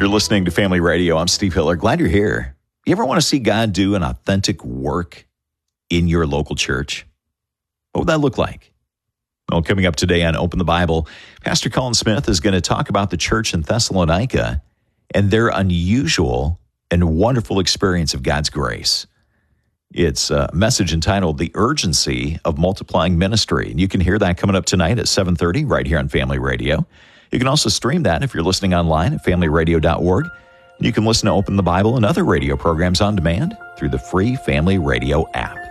You're listening to Family Radio. I'm Steve Hiller. Glad you're here. You ever want to see God do an authentic work in your local church? What would that look like? Well, coming up today on Open the Bible, Pastor Colin Smith is going to talk about the church in Thessalonica and their unusual and wonderful experience of God's grace. It's a message entitled The Urgency of Multiplying Ministry. And you can hear that coming up tonight at 7:30 right here on Family Radio. You can also stream that if you're listening online at familyradio.org. You can listen to Open the Bible and other radio programs on demand through the free Family Radio app.